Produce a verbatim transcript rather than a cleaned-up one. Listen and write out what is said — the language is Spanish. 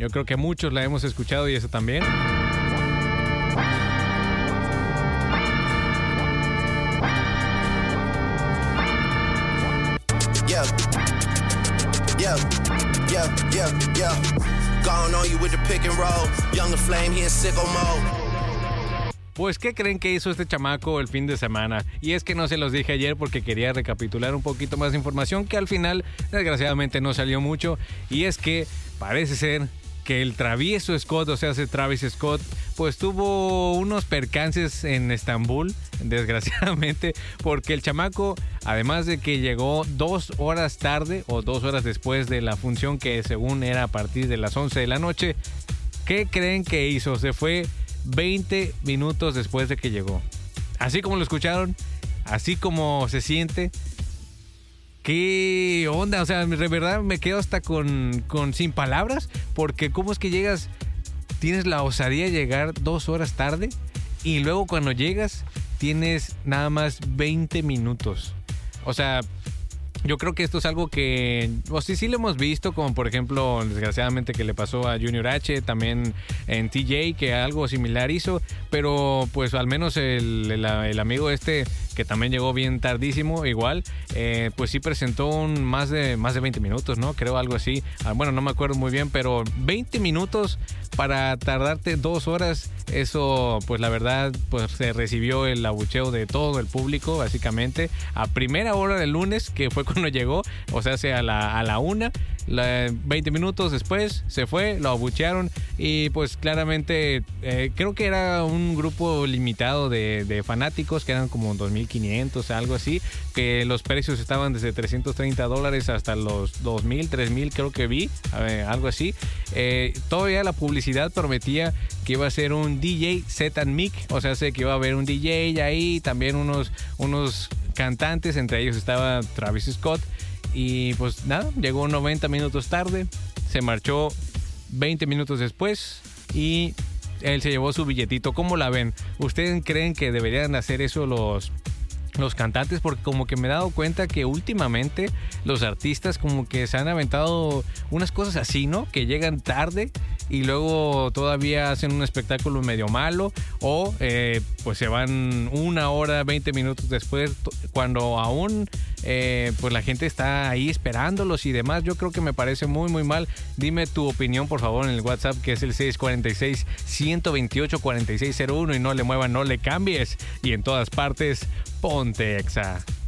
Yo creo que muchos la hemos escuchado y eso también. Yeah, yeah, yeah, yeah, yeah. Gone on you with the pick and roll. Younger flame, he in sicko mode. Pues, ¿qué creen que hizo este chamaco el fin de semana? Y es que no se los dije ayer porque quería recapitular un poquito más de información que al final, desgraciadamente, no salió mucho. Y es que parece ser que el travieso Scott, o sea, ese Travis Scott, pues tuvo unos percances en Estambul, desgraciadamente, porque el chamaco, además de que llegó dos horas tarde o dos horas después de la función que según era a partir de las once de la noche, ¿qué creen que hizo? Se fue veinte minutos después de que llegó. Así como lo escucharon, así como se siente. ¿Qué onda? O sea, de verdad me quedo hasta con, con sin palabras, porque ¿cómo es que llegas? Tienes la osadía de llegar dos horas tarde y luego cuando llegas tienes nada más veinte minutos. O sea, yo creo que esto es algo que, o sí, sí lo hemos visto, como por ejemplo, desgraciadamente que le pasó a Junior H, también en T J, que algo similar hizo, pero pues al menos el, el, el amigo este, que también llegó bien tardísimo, igual, eh, pues sí presentó un más de, más de veinte minutos, ¿no? Creo algo así. Bueno, no me acuerdo muy bien, pero veinte minutos para tardarte dos horas, eso pues la verdad pues se recibió el abucheo de todo el público básicamente a primera hora del lunes, que fue cuando llegó, o sea, sea a la, a la una, la, veinte minutos después se fue, lo abuchearon y pues claramente eh, creo que era un grupo limitado de, de fanáticos que eran como dos mil quinientos, algo así, que los precios estaban desde trescientos treinta dólares hasta los dos mil, tres mil creo que vi, ver, algo así. Eh, todavía la publicidad prometía que iba a ser un D J set and mic, o sea, sé que iba a haber un D J ahí, también unos, unos cantantes, entre ellos estaba Travis Scott, y pues nada, llegó noventa minutos tarde, se marchó veinte minutos después y él se llevó su billetito. ¿Cómo la ven? ¿Ustedes creen que deberían hacer eso los... los cantantes? Porque como que me he dado cuenta que últimamente los artistas como que se han aventado unas cosas así, ¿no? Que llegan tarde y luego todavía hacen un espectáculo medio malo, o eh, pues se van una hora, veinte minutos después, cuando aún eh, pues la gente está ahí esperándolos y demás. Yo creo que me parece muy muy mal. Dime tu opinión por favor en el WhatsApp, que es el seis cuatro seis, uno dos ocho, cuatro seis cero uno, y no le muevan, no le cambies, y en todas partes ponte Exa.